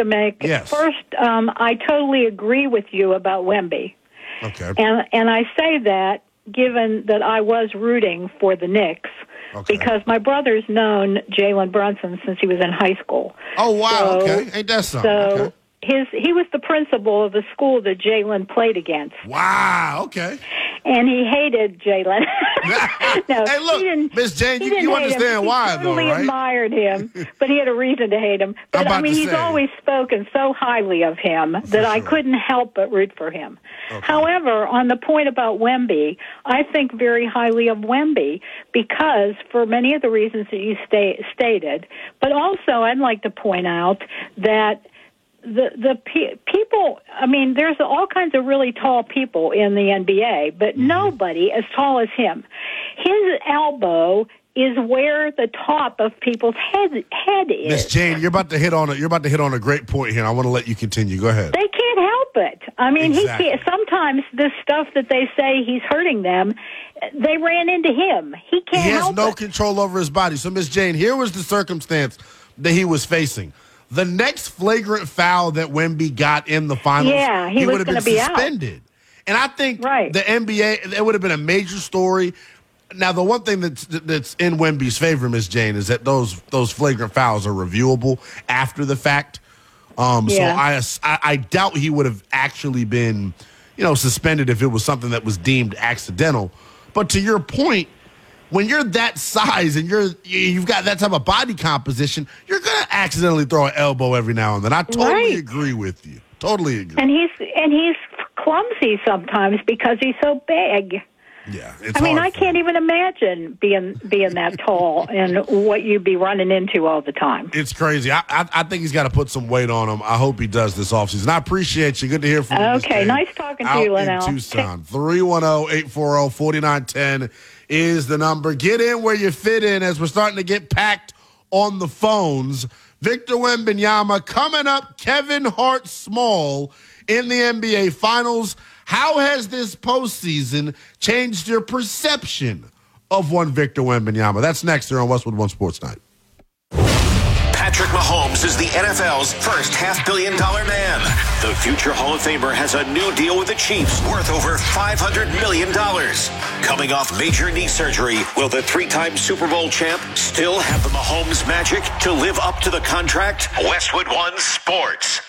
to make. Yes. First, I totally agree with you about Wemby. Okay. And I say that given that I was rooting for the Knicks because my brother's known Jalen Brunson since he was in high school. Oh, wow. Okay. Ain't that something? So he was the principal of the school that Jalen played against. Wow. Okay. And he hated Jalen. No, hey, look, Miss Jane, you understand why, though, right? He totally admired him, but he had a reason to hate him. But, he's always spoken so highly of him that I couldn't help but root for him. Okay. However, on the point about Wemby, I think very highly of Wemby because for many of the reasons that you stated, but also I'd like to point out that the people, I mean, there's all kinds of really tall people in the NBA, but nobody as tall as him. His elbow is where the top of people's head is. Miss Jane, you're about to hit on a great point here. I want to let you continue. Go ahead. They can't help it. I mean, exactly. he can't. Sometimes this stuff that they say he's hurting them, they ran into him. He can't help it. He has no control over his body. So, Miss Jane, here was the circumstance that he was facing. The next flagrant foul that Wemby got in the finals, he would have been suspended. Out. And I think the NBA, it would have been a major story. Now, the one thing that's in Wemby's favor, Miss Jane, is that those flagrant fouls are reviewable after the fact. So I doubt he would have actually been, suspended if it was something that was deemed accidental. But to your point, when you're that size and you've got that type of body composition, you're going to accidentally throw an elbow every now and then. I totally agree with you. Totally agree. And he's clumsy sometimes because he's so big. Yeah, I can't even imagine being that tall and what you'd be running into all the time. It's crazy. I think he's got to put some weight on him. I hope he does this offseason. I appreciate you. Good to hear from you. Okay, nice talking to you, Linnell. In Tucson. 310-840-4910 is the number. Get in where you fit in as we're starting to get packed on the phones. Victor Wembanyama coming up, Kevin Hart Small in the NBA Finals. How has this postseason changed your perception of one Victor Wembanyama? That's next here on Westwood One Sports Night. Patrick Mahomes is the NFL's first $500 million man. The future Hall of Famer has a new deal with the Chiefs worth over $500 million. Coming off major knee surgery, will the three-time Super Bowl champ still have the Mahomes magic to live up to the contract? Westwood One Sports.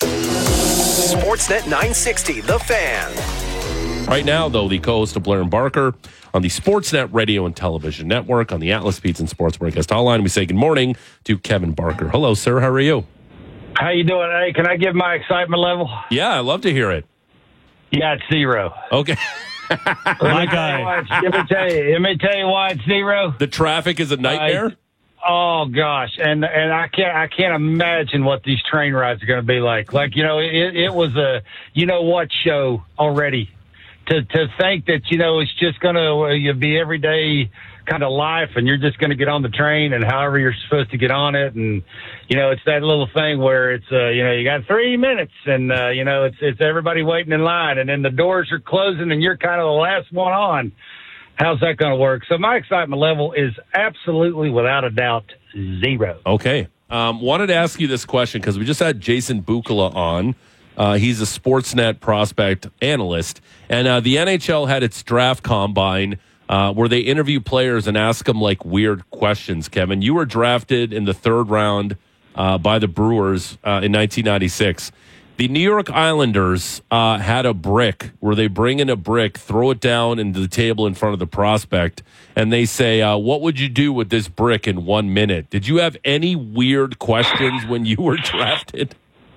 Sportsnet 960, The Fan. Right now, though, the co-host of Blair and Barker on the Sportsnet Radio and Television Network on the Atlas Pizza and Sports Broadcast Hotline. We say good morning to Kevin Barker. Hello, sir. How are you? How you doing? Hey, can I give my excitement level? Yeah, I'd love to hear it. Yeah, it's 0. Okay. My guy. Let me tell you why it's 0. The traffic is a nightmare? Oh gosh, and I can't imagine what these train rides are going to be like. Like, it was a show already. To think that it's just going to be everyday kind of life, and you're just going to get on the train and however you're supposed to get on it, and it's that little thing where it's you got 3 minutes, and it's everybody waiting in line, and then the doors are closing, and you're kind of the last one on. How's that going to work? So my excitement level is absolutely, without a doubt, 0. Okay. Wanted to ask you this question because we just had Jason Bukala on. He's a Sportsnet prospect analyst. And the NHL had its draft combine where they interview players and ask them, weird questions, Kevin. You were drafted in the 3rd round by the Brewers in 1996. The New York Islanders had a brick where they bring in a brick, throw it down into the table in front of the prospect, and they say, what would you do with this brick in 1 minute? Did you have any weird questions when you were drafted?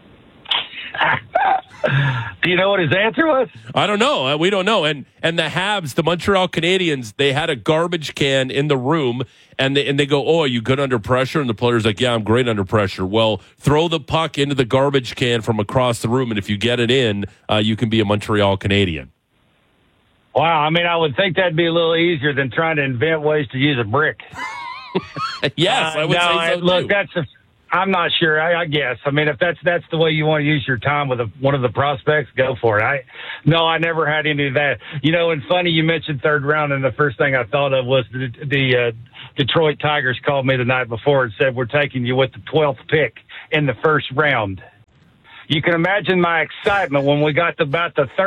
Do you know what his answer was? I don't know. We don't know. And the Habs, the Montreal Canadiens, they had a garbage can in the room, and they go, "Oh, are you good under pressure?" And the player's like, "Yeah, I'm great under pressure." Well, throw the puck into the garbage can from across the room, and if you get it in, you can be a Montreal Canadian. Wow. I mean, I would think that'd be a little easier than trying to invent ways to use a brick. Yes, I would say so, look, too. I'm not sure. I guess. I mean, if that's the way you want to use your time with one of the prospects, go for it. I never had any of that. And funny, you mentioned 3rd round, and the first thing I thought of was the Detroit Tigers called me the night before and said, "We're taking you with the 12th pick in the 1st round." you can imagine my excitement when we got to about the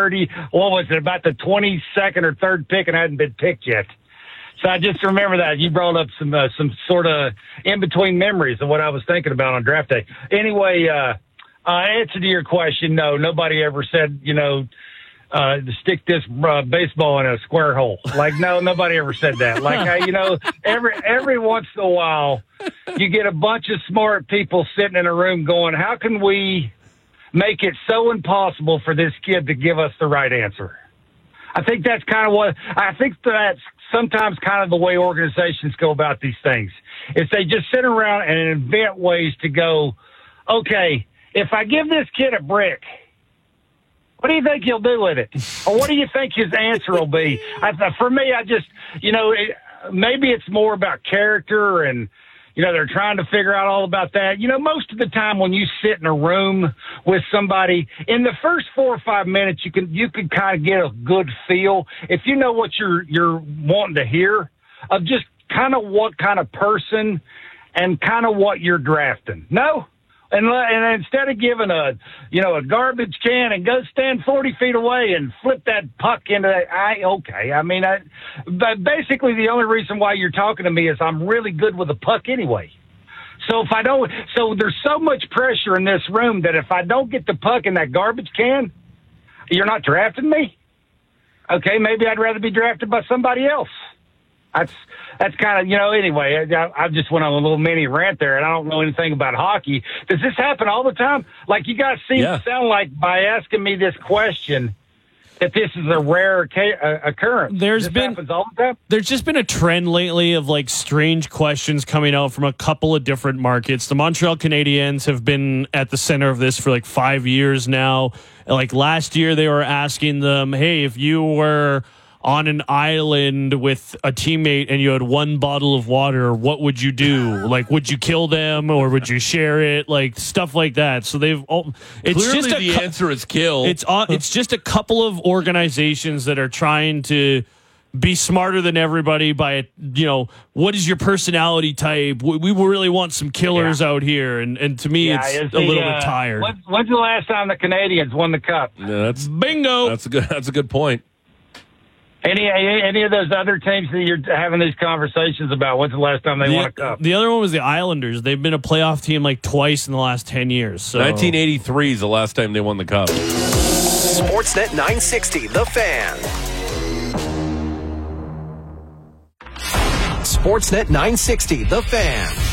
22nd or third pick and hadn't been picked yet. So I just remember that. You brought up some sort of in-between memories of what I was thinking about on draft day. Anyway, answer to your question, no, nobody ever said, stick this baseball in a square hole. Like, no, nobody ever said that. Like, every once in a while, you get a bunch of smart people sitting in a room going, how can we make it so impossible for this kid to give us the right answer? I think that's sometimes kind of the way organizations go about these things. Is they just sit around and invent ways to go, okay, if I give this kid a brick, what do you think he'll do with it? Or what do you think his answer will be? For me, maybe it's more about character and, they're trying to figure out all about that. Most of the time when you sit in a room with somebody, in the first 4 or 5 minutes, you can kind of get a good feel, if you know what you're wanting to hear, of just kind of what kind of person and kind of what you're drafting. No? And instead of giving a garbage can and go stand 40 feet away and flip that puck into that, but basically the only reason why you're talking to me is I'm really good with a puck anyway. So there's so much pressure in this room that if I don't get the puck in that garbage can, you're not drafting me. Okay, maybe I'd rather be drafted by somebody else. That's kind of, anyway, I just went on a little mini rant there, and I don't know anything about hockey. Does this happen all the time? Like, you guys sound like by asking me this question that this is a rare occurrence. Happens all the time? There's just been a trend lately of, like, strange questions coming out from a couple of different markets. The Montreal Canadiens have been at the center of this for, like, 5 years now. Like, last year they were asking them, hey, if you were on an island with a teammate and you had one bottle of water, what would you do? Like, would you kill them or would you share it? Like, stuff like that. So it's clearly just the answer is kill. It's just a couple of organizations that are trying to be smarter than everybody by, what is your personality type? We really want some killers out here. And to me, it's a little bit tired. When's the last time the Canadians won the Cup? Yeah, bingo. That's a good point. Any of those other teams that you're having these conversations about, when's the last time they won a cup? The other one was the Islanders. They've been a playoff team like twice in the last 10 years. So. 1983 is the last time they won the cup. Sportsnet 960, The Fan. Sportsnet 960, The Fan.